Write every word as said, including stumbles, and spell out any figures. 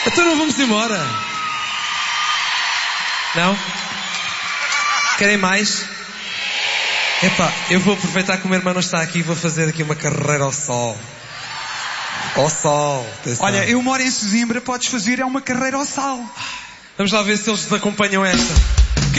Então não vamos embora. Não? Querem mais? Epá, eu vou aproveitar que o meu irmão não está aqui e vou fazer aqui uma carreira ao sol. Ao sol. Atenção. Olha, eu moro em Sesimbra, podes fazer é uma carreira ao sal. Vamos lá ver se eles acompanham esta.